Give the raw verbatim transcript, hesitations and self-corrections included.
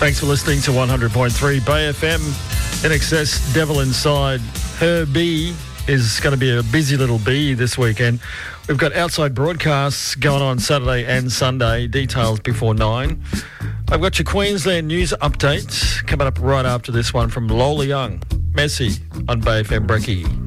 Thanks for listening to one hundred point three Bay F M. In Excess, Devil Inside. Her bee is going to be a busy little bee this weekend. We've got outside broadcasts going on Saturday and Sunday. Details before nine. I've got your Queensland news update coming up right after this one from Lola Young. Messi on Bay F M Brekkie.